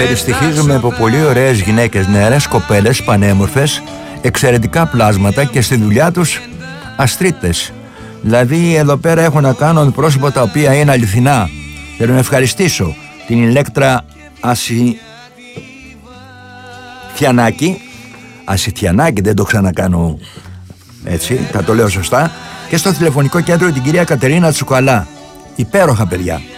περιστοιχίζουμε από πολύ ωραίες γυναίκες, νεαρές κοπέλες, πανέμορφες, εξαιρετικά πλάσματα και στη δουλειά τους αστρίτες. Δηλαδή εδώ πέρα έχω να κάνω με πρόσωπα τα οποία είναι αληθινά. Θέλω να ευχαριστήσω την Ηλέκτρα Ασιτιανάκη, δεν το ξανακάνω έτσι, θα το λέω σωστά, και στο τηλεφωνικό κέντρο την κυρία Κατερίνα Τσουκαλά. Υπέροχα παιδιά.